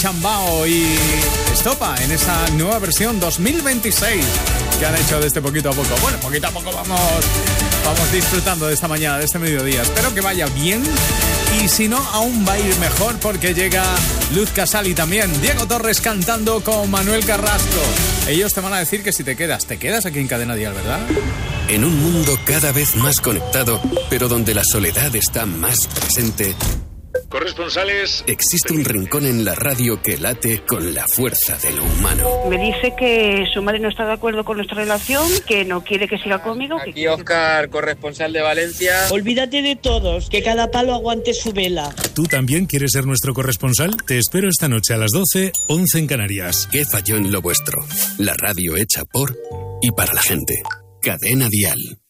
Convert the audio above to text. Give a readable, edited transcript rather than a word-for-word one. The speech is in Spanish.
Chambao y Estopa en esa nueva versión 2026 que han hecho desde poquito a poco. Bueno, poquito a poco vamos disfrutando de esta mañana, de este mediodía. Espero que vaya bien y si no, aún va a ir mejor porque llega Luz Casal y también Diego Torres cantando con Manuel Carrasco. Ellos te van a decir que si te quedas aquí en Cadena Dial, ¿verdad? En un mundo cada vez más conectado, pero donde la soledad está más presente, corresponsales, existe un rincón en la radio que late con la fuerza de lo humano. Me dice que su madre no está de acuerdo con nuestra relación, que no quiere que siga conmigo. Aquí Óscar, corresponsal de Valencia. Olvídate de todos, que cada palo aguante su vela. ¿Tú también quieres ser nuestro corresponsal? Te espero esta noche a las 12, 11 en Canarias. ¿Qué falló en lo vuestro? La radio hecha por y para la gente. Cadena Dial.